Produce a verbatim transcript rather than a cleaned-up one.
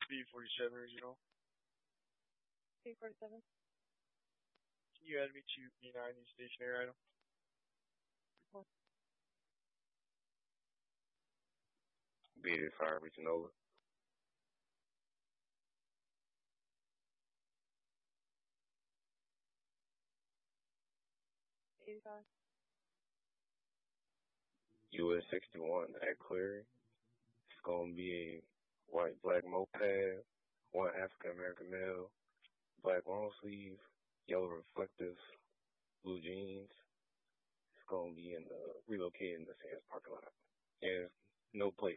B forty-seven original. B forty-seven. Can you add me to B ninety stationary item? B eighty-five reaching over. eighty-five. U S sixty-one at clearing. It's gonna be a white black moped, one African American male, black long sleeve, yellow reflective, blue jeans. It's gonna be in the relocated in the Sands parking lot. And no plate